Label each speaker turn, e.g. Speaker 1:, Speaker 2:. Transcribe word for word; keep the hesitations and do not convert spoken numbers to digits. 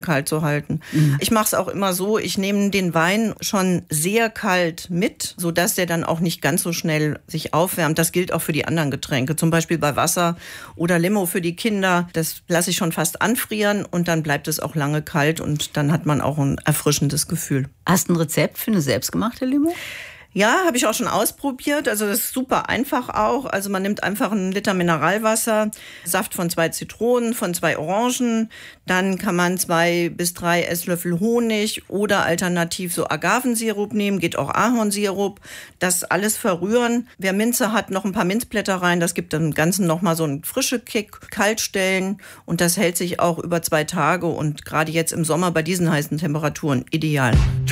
Speaker 1: kalt zu halten. Mhm. Ich mache es auch immer so, ich nehme den Wein schon sehr kalt mit, sodass der dann auch nicht ganz so schnell sich aufwärmt. Das gilt auch für die anderen Getränke, zum Beispiel bei Wasser oder Limo für die Kinder. Das lasse ich schon fast anfrieren und dann bleibt es auch lange kalt und dann hat man auch ein erfrischendes Gefühl.
Speaker 2: Hast du ein Rezept für eine selbstgemachte Limo?
Speaker 1: Ja, habe ich auch schon ausprobiert. Also das ist super einfach auch. Also man nimmt einfach einen Liter Mineralwasser, Saft von zwei Zitronen, von zwei Orangen. Dann kann man zwei bis drei Esslöffel Honig oder alternativ so Agavensirup nehmen, geht auch Ahornsirup. Das alles verrühren. Wer Minze hat, noch ein paar Minzblätter rein. Das gibt dem Ganzen nochmal so einen frischen Kick. Kalt stellen und das hält sich auch über zwei Tage und gerade jetzt im Sommer bei diesen heißen Temperaturen ideal.